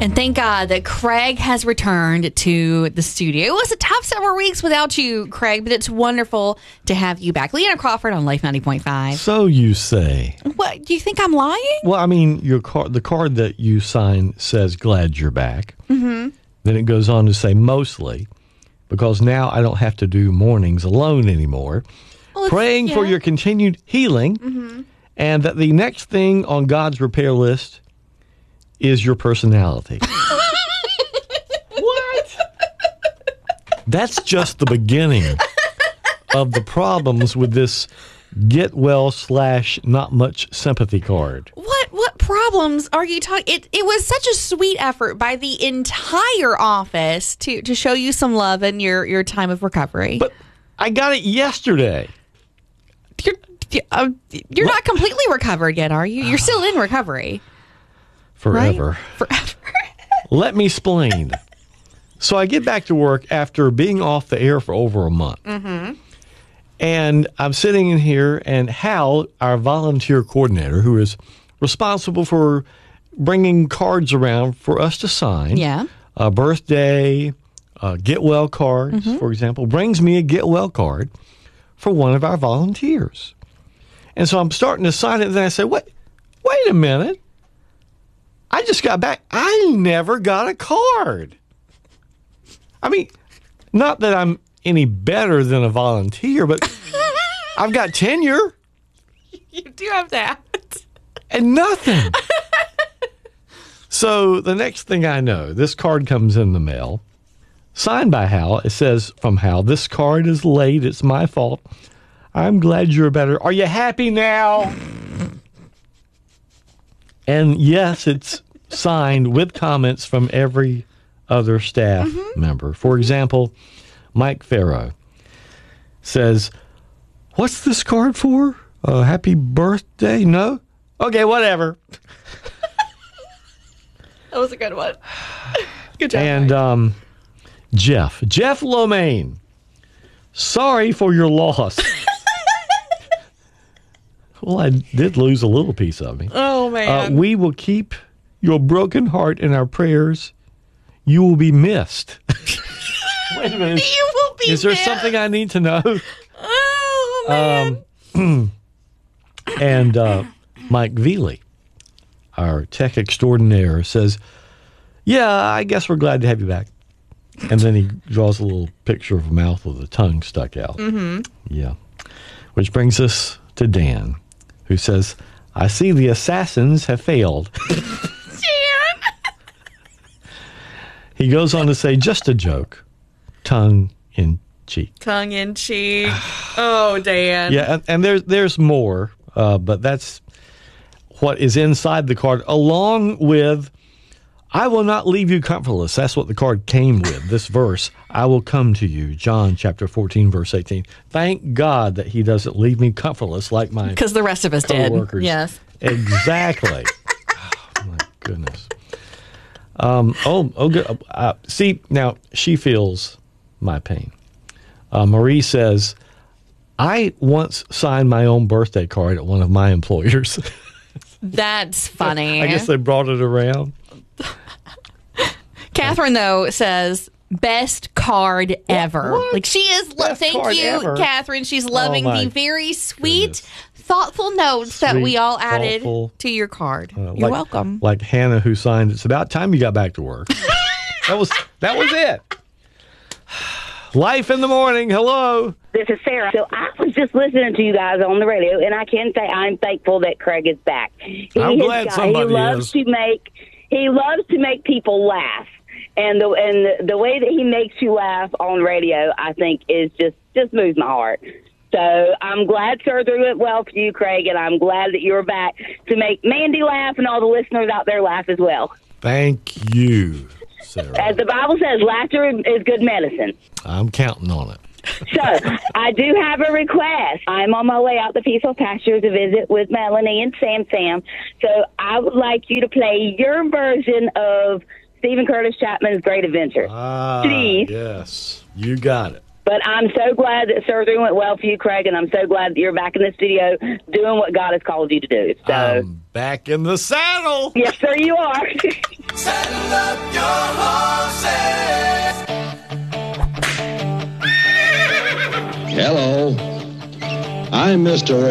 And thank God that Craig has returned to the studio. It was a tough several weeks without you, Craig, but it's wonderful to have you back. Leanna Crawford on Life 90.5. So you say. What? Do you think I'm lying? Well, I mean, the card that you sign says, glad you're back. Mm-hmm. Then it goes on to say, mostly, because now I don't have to do mornings alone anymore. Well, praying for your continued healing, and that the next thing on God's repair list is your personality. What? That's just the beginning of the problems with this get well / not much sympathy card. What problems are you talking? It was such a sweet effort by the entire office to show you some love in your time of recovery. But I got it yesterday. You're not completely recovered yet, are you? You're still in recovery. Forever. Right? Forever. Let me explain. So I get back to work after being off the air for over a month. Mm-hmm. And I'm sitting in here, and Hal, our volunteer coordinator, who is responsible for bringing cards around for us to sign, birthday, get well cards, for example, brings me a get well card for one of our volunteers. And so I'm starting to sign it, and then I say, wait a minute. I just got back. I never got a card. I mean, not that I'm any better than a volunteer, but I've got tenure. You do have that. And nothing. So the next thing I know, this card comes in the mail, signed by Hal. It says from Hal, this card is late. It's my fault. I'm glad you're better. Are you happy now? And yes, it's signed with comments from every other staff member. For example, Mike Farrow says, what's this card for? Happy birthday? No? Okay, whatever. That was a good one. Good job. And Jeff Lomaine, sorry for your loss. Well, I did lose a little piece of me. Oh, man. We will keep your broken heart in our prayers. You will be missed. Wait a minute. You will be Is there missed. something I need to know? Oh, man. And Mike Veely, our tech extraordinaire, says, yeah, I guess we're glad to have you back. And then he draws a little picture of a mouth with a tongue stuck out. Mm-hmm. Yeah. Which brings us to Dan, who says, I see the assassins have failed. Dan. He goes on to say, just a joke, tongue in cheek. Tongue in cheek. Oh, Dan. Yeah, and there's more, but that's what is inside the card, along with, I will not leave you comfortless. That's what the card came with, this verse. I will come to you, John chapter 14, verse 18. Thank God that he doesn't leave me comfortless like my because the rest of us did. Yes. Exactly. Oh, my goodness. Good. See, now she feels my pain. Marie says, I once signed my own birthday card at one of my employers. That's funny. I guess they brought it around. Catherine, though, says, best card ever. What? Like, she is, thank you, ever. Catherine. She's loving my the very sweet, goodness. thoughtful notes that we Sweet, all added thoughtful. to your card. You're welcome. Like Hannah, who signed, it's about time you got back to work. That was it. Life in the morning. Hello. This is Sarah. So I was just listening to you guys on the radio, and I can say I'm thankful that Craig is back. I'm glad somebody is. He loves to make people laugh, and the way that he makes you laugh on radio, I think, is just moves my heart. So I'm glad surgery went well for you, Craig, and I'm glad that you're back to make Mandy laugh and all the listeners out there laugh as well. Thank you, Sarah. As the Bible says, laughter is good medicine. I'm counting on it. So, I do have a request. I'm on my way out to Peaceful Pasture to visit with Melanie and Sam. So, I would like you to play your version of Stephen Curtis Chapman's Great Adventure. Please. Yes. You got it. But I'm so glad that surgery went well for you, Craig, and I'm so glad that you're back in the studio doing what God has called you to do. So, I'm back in the saddle. Yes, sir, you are. Saddle up your horses. Hello, I'm Mr.